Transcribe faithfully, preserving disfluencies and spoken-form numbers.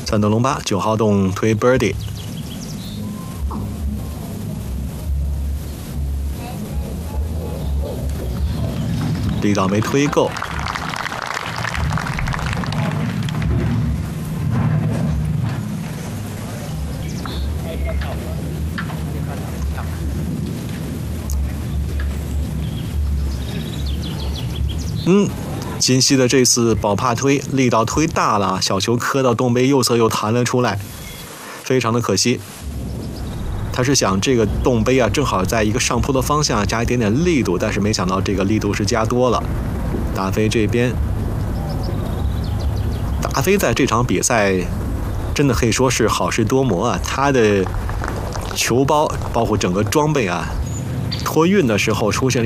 三洞龙八九号洞推 birdie， 力道没推够。嗯。金熙的这次保帕推力道推大了，小球磕到洞杯右侧又弹了出来，非常的可惜。他是想这个洞杯啊，正好在一个上坡的方向加一点点力度，但是没想到这个力度是加多了。达菲这边，达菲在这场比赛真的可以说是好事多磨啊，他的球包包括整个装备啊，托运的时候出现了